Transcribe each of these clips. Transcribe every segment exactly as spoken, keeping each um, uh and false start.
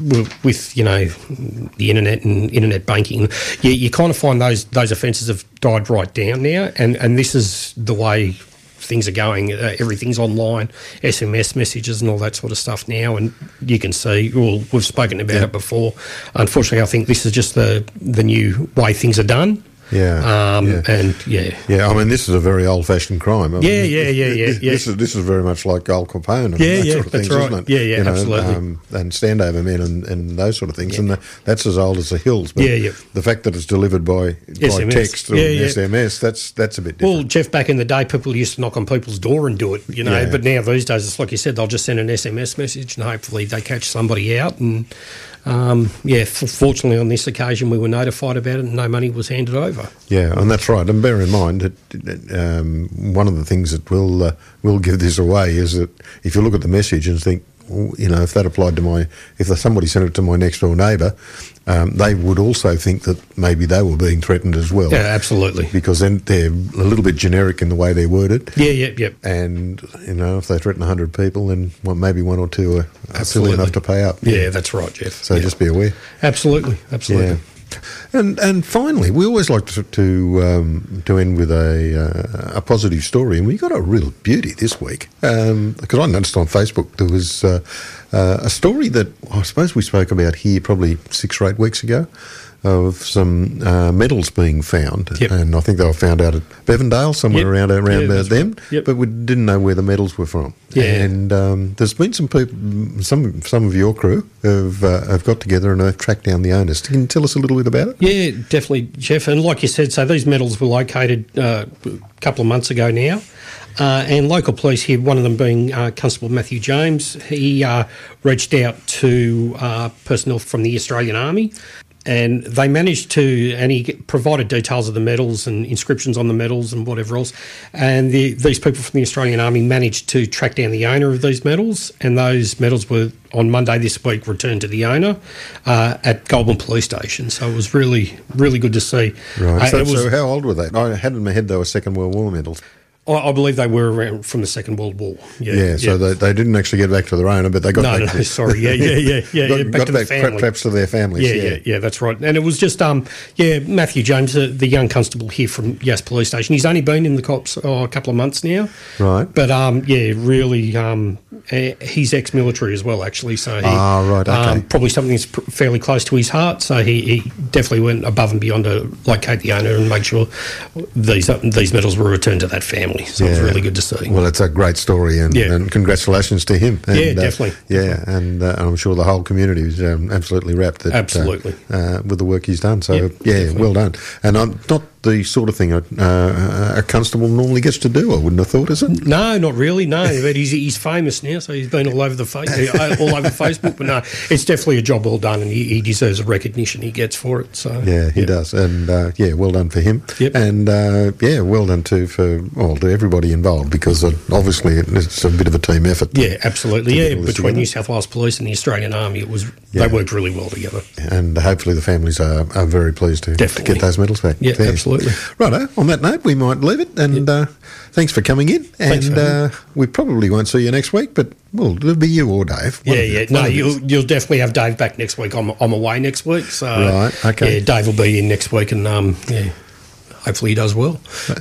with, with you know the internet and internet banking, you, you kind of find those those offences have died right down now, and, and this is the way things are going. Uh, everything's online, S M S messages and all that sort of stuff now, and you can see, well, we've spoken about yeah. it before. Unfortunately, I think this is just the, the new way things are done. Yeah, um, yeah, and yeah, yeah. I mean, this is a very old-fashioned crime. I mean, yeah, yeah, yeah, yeah, this, yeah. This is this is very much like Al Capone and yeah, that yeah, sort of that's things, right. isn't it? Yeah, yeah, you know, absolutely. Um, and standover men and, and those sort of things, yeah. and the, that's as old as the hills. But yeah, yeah. The fact that it's delivered by, by text or yeah, yeah. S M S, that's that's a bit different. Well, Jeff, back in the day, people used to knock on people's door and do it, you know. Yeah. But now these days, it's like you said, they'll just send an S M S message and hopefully they catch somebody out. And um, yeah, f- fortunately on this occasion, we were notified about it and no money was handed over. Yeah, and that's right. And bear in mind that um, one of the things that will uh, will give this away is that if you look at the message and think, well, you know, if that applied to my, if somebody sent it to my next door neighbour, um, they would also think that maybe they were being threatened as well. Yeah, absolutely. Because then they're a little bit generic in the way they're worded. Yeah, yeah, yeah. And, you know, if they threaten one hundred people, then well, maybe one or two are, are silly enough to pay up. Yeah, that's right, Jeff. So yeah. just be aware. Absolutely, absolutely. Yeah. And and finally, we always like to to, um, to end with a uh, a positive story, and we got a real beauty this week. Um, because I noticed on Facebook there was uh, uh, a story that I suppose we spoke about here probably six or eight weeks ago, of some uh, medals being found, yep. and I think they were found out at Bevendale, somewhere yep. around around yeah, uh, them. Right. Yep. But we didn't know where the medals were from. Yeah. And um, there's been some people, some some of your crew have uh, have got together and have tracked down the owners. Can you tell us a little bit about it? Yeah, definitely, Jeff. And like you said, so these medals were located uh, a couple of months ago now. Uh, and local police here, one of them being uh, Constable Matthew James, he uh, reached out to uh, personnel from the Australian Army. And they managed to, and he provided details of the medals and inscriptions on the medals and whatever else. And the, these people from the Australian Army managed to track down the owner of these medals, and those medals were on Monday this week returned to the owner uh, at Goulburn Police Station. So it was really, really good to see. Right. Uh, so, it was, so how old were they? I had in my head they were Second World War medals. I, I believe they were around from the Second World War. Yeah, yeah so yeah. They, they didn't actually get back to their owner, but they got no, back no, to... sorry, yeah, yeah, yeah, yeah, got, yeah, back got to back the family. Perhaps to their families, yeah, yeah. yeah, yeah, that's right. And it was just, um, yeah, Matthew James, uh, the young constable here from Yass Police Station. He's only been in the cops oh, a couple of months now. Right. But, um, yeah, really, um, uh, he's ex-military as well, actually. So he, ah, right, okay. Um, probably something that's pr- fairly close to his heart. So he, he definitely went above and beyond to locate the owner and make sure these uh, these medals were returned to that family. So yeah. It was really good to see. Well, it's a great story, and, yeah. and congratulations to him. And, yeah, definitely. Uh, yeah, definitely. And, uh, and I'm sure the whole community is um, absolutely wrapped that, absolutely. Uh, uh, with the work he's done. So, yep, yeah, definitely. Well done. And I'm not the sort of thing a, uh, a constable normally gets to do, I wouldn't have thought, is it? No, not really, no. But he's he's famous now, so he's been all over the fa- all over Facebook. But no, it's definitely a job well done, and he, he deserves the recognition he gets for it. So yeah, he yeah. does, and uh, yeah, well done for him. Yep. And uh, yeah, well done too for well to everybody involved, because uh, obviously it's a bit of a team effort. Yeah, absolutely. Yeah, between together. New South Wales Police and the Australian Army, it was yeah. they worked really well together. And hopefully the families are, are very pleased to, to get those medals back. Yeah, there. absolutely. Righto. On that note, we might leave it, and yeah. uh, thanks for coming in. Thanks and uh, we probably won't see you next week, but well, it'll be you or Dave. Yeah, yeah. No, you'll you'll definitely have Dave back next week. I'm I'm away next week, so right. Okay. Yeah, Dave will be in next week, and um, yeah. Hopefully he does well.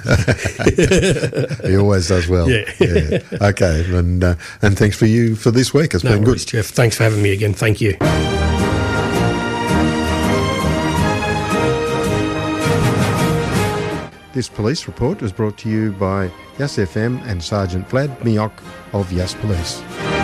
He always does well. Yeah. yeah. Okay, and uh, and thanks for you for this week. It's no been worries, good. Jeff. Thanks for having me again. Thank you. This police report was brought to you by Yass F M and Sergeant Vlad Miok of Yass Police.